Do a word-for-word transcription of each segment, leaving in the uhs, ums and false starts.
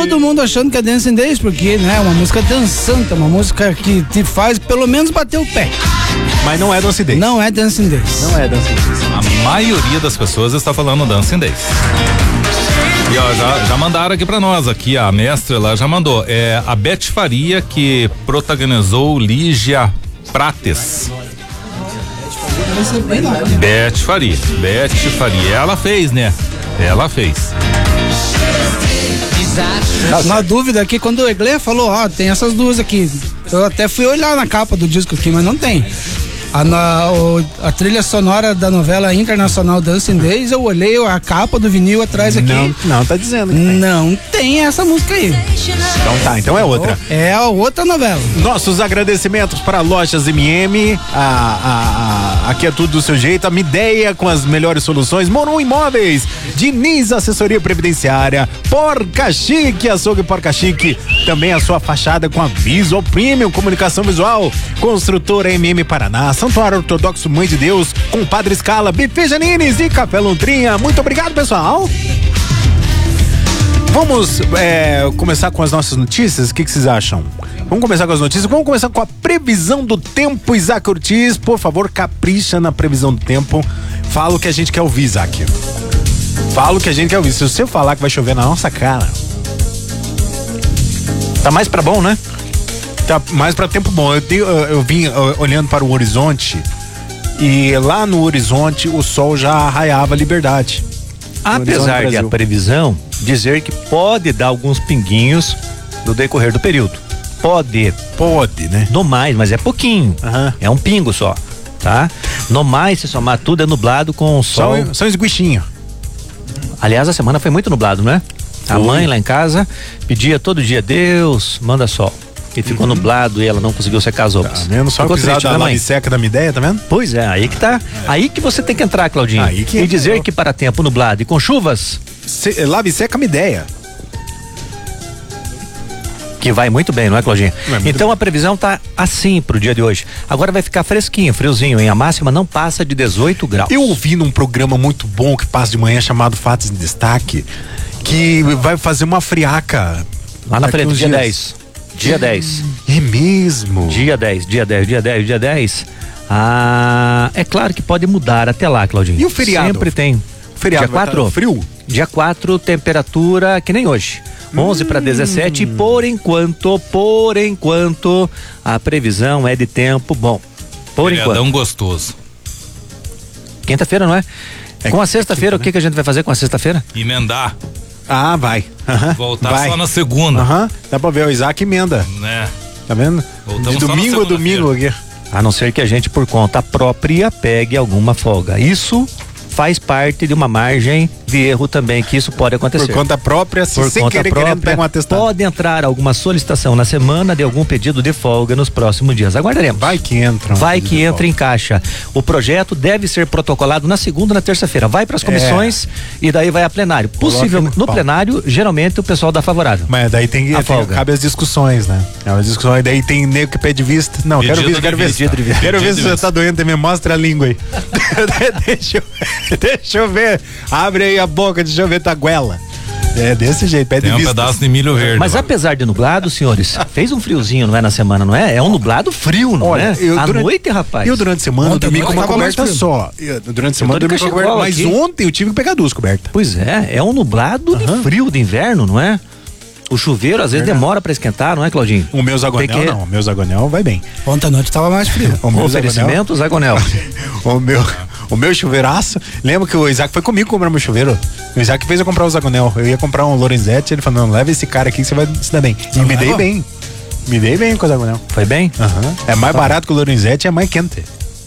todo mundo achando que é Dancing Days, porque, né, é uma música dançante, uma música que te faz pelo menos bater o pé. Mas não é Dancing Days. Não é Dancing Days. Não é Dancing Days. A maioria das pessoas está falando Dancing Days. E ó, já, já mandaram aqui pra nós, aqui a mestra lá já mandou, é a Beth Faria que protagonizou Lígia Prates. Beth Faria, Beth Faria, ela fez, né? Ela fez. Na dúvida aqui, quando o Eglé falou, ó, tem essas duas aqui, eu até fui olhar na capa do disco aqui, mas não tem. A, na, o, a trilha sonora da novela internacional Dancing Days, eu olhei a capa do vinil atrás aqui. Não, não tá dizendo que tem. Não tem essa música aí. Então tá, então é outra. É a outra novela. Nossos agradecimentos para Lojas M M, a, a, a, aqui é tudo do seu jeito, a Mideia com as melhores soluções, Moron Imóveis, Diniz Assessoria Previdenciária, Porca Chique, Açougue Porca Chique, também a sua fachada com a Visual Premium, comunicação visual, Construtora M M Paraná, Santuário Ortodoxo Mãe de Deus, com Padre Escala, Buffet Janines e Café Lontrinha. Muito obrigado, pessoal. Vamos é, começar com as nossas notícias? O que, que vocês acham? Vamos começar com as notícias. Vamos começar com a previsão do tempo, Isaac Ortiz. Por favor, capricha na previsão do tempo. Fala o que a gente quer ouvir, Isaac. Fala o que a gente quer ouvir. Se você falar que vai chover na nossa cara, tá mais pra bom, né? Tá mais pra tempo bom. Eu, tenho, eu, eu vim eu, olhando para o horizonte e lá no horizonte o sol já raiava a liberdade. Apesar de a previsão dizer que pode dar alguns pinguinhos no decorrer do período. Pode. Pode, né? No mais, mas é pouquinho. Uhum. É um pingo só, tá? No mais, se somar tudo, é nublado com o sol. Só, só esguichinho. Aliás, a semana foi muito nublado, né? A Foi. mãe lá em casa pedia todo dia, Deus, manda sol. E ficou uhum. nublado e ela não conseguiu secar as roupas. Tá vendo? Só Ficou precisar triste, da né, mãe? lave seca da Mideia, tá vendo? Pois é, aí que tá. É. Aí que você tem que entrar, Claudinho. Aí que e dizer é. que para tempo nublado e com chuvas. Se, lave seca Mideia. Que vai muito bem, não é, Claudinho? Não é muito então bem. A previsão tá assim pro dia de hoje. Agora vai ficar fresquinho, friozinho, hein? A máxima não passa de dezoito graus. Eu ouvi num programa muito bom que passa de manhã chamado Fatos em Destaque, que vai fazer uma friaca. Lá na daqui frente, uns dia dias. dez. Dia dez. É mesmo? Dia dez, dia dez, dia dez, dia dez. Ah, é claro que pode mudar até lá, Claudinho. E o feriado? Sempre tem. O feriado dia quatro, frio? Dia quatro, temperatura que nem hoje. onze para dezessete, e por enquanto, por enquanto, a previsão é de tempo bom. Por Feriadão enquanto. gostoso. Quinta-feira, não é? É com a quinta, sexta-feira, né? o que, que a gente vai fazer com a sexta-feira? Emendar. Ah, vai. Uhum. Voltar vai. só na segunda. Aham. Uhum. Dá pra ver o Isaac emenda. Né? Tá vendo? Voltamos de só na domingo a domingo aqui. A não ser que a gente, por conta própria, pegue alguma folga. Isso faz parte de uma margem de erro também, que isso pode acontecer. Por conta própria, se Por sem conta querer, própria, querendo, pega um atestado. pode entrar alguma solicitação na semana de algum pedido de folga nos próximos dias. Aguardaremos. Vai que entra. Um Vai pedido que de entra folga. em caixa. O projeto deve ser protocolado na segunda e na terça-feira. Vai para as comissões é. e daí vai a plenário. Possivelmente no pau. plenário, geralmente o pessoal dá favorável. Mas daí tem que A tem, folga. cabe as discussões, né? As discussões, daí tem nego que pede vista. Não, Pedido quero ver, de quero ver. vista. Quero ver, quero ver Pedido se de você vista. tá doente, me mostra a língua aí. deixa, eu, deixa eu ver. Abre aí a boca, deixa eu ver tua goela. É desse jeito, pede Tem um vista. pedaço de milho verde. Mas lá. apesar de nublado, senhores, fez um friozinho, não é, na semana, não é? É um nublado frio, não Olha, é? eu À durante- noite, rapaz. Eu durante a semana Ontem dormi à com noite uma tava mais coberta frio. só. Eu, durante a semana tô de dormi com uma coberta, cachecol mas aqui. ontem eu tive que pegar duas cobertas. Pois é, é um nublado de frio de inverno, não é? O chuveiro às vezes demora pra esquentar, não é, Claudinho? O meu zagonel Tem que- não, o meu zagonel vai bem. Ontem à noite tava mais frio. O meu zagonel, Oferecimento Zagonel. o meu, o meu chuveiraço, lembra que o Isaac foi comigo comprar meu chuveiro? O Isaac fez eu comprar o zagonel. Eu ia comprar um Lorenzetti, ele falou, não, leva esse cara aqui que você vai se dar bem. E Não me dei leva? bem. Me dei bem com o zagonel. Foi bem? Aham. É mais barato que o Lorenzetti, é mais quente.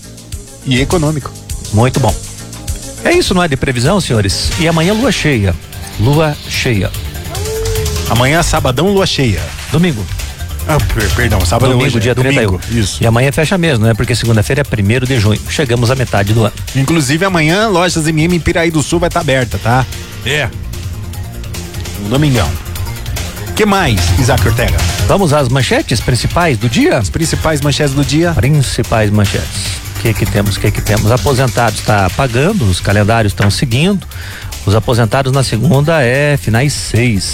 E econômico. Muito bom. É isso, não é, de previsão, senhores? E amanhã lua cheia. Lua cheia. Amanhã, sabadão, lua cheia. Domingo. Ah, per- perdão, sábado Domingo, hoje. dia trinta e um. Domingo, isso. E amanhã fecha mesmo, né? Porque segunda-feira é primeiro de junho. Chegamos à metade do ano. Inclusive, amanhã, lojas M M em Piraí do Sul vai estar aberta, tá? É. No domingão. Que mais, Isaac Ortega? Vamos às manchetes principais do dia? As principais manchetes do dia. Principais manchetes. O que que temos? O que que temos? Aposentados está pagando, os calendários estão seguindo. Os aposentados na segunda é finais seis.